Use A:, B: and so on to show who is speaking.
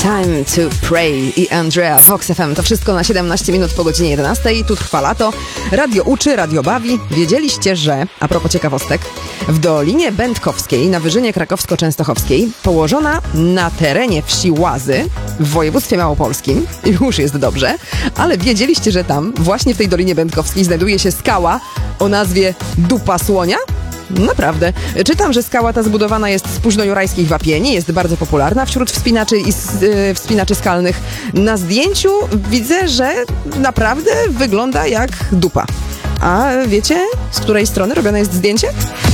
A: Time to Pray i Andrea Vox FM. To wszystko na 17 minut po godzinie 11. Tu trwa lato. Radio uczy, radio bawi. Wiedzieliście, że, a propos ciekawostek, w Dolinie Będkowskiej na Wyżynie Krakowsko-Częstochowskiej, położona na terenie wsi Łazy w województwie małopolskim, już jest dobrze, ale wiedzieliście, że tam, właśnie w tej Dolinie Będkowskiej, znajduje się skała o nazwie Dupa Słonia? Naprawdę. Czytam, że skała ta zbudowana jest z późnojurajskich wapieni, jest bardzo popularna wśród wspinaczy i wspinaczy skalnych. Na zdjęciu widzę, że naprawdę wygląda jak dupa. A wiecie, z której strony robione jest zdjęcie?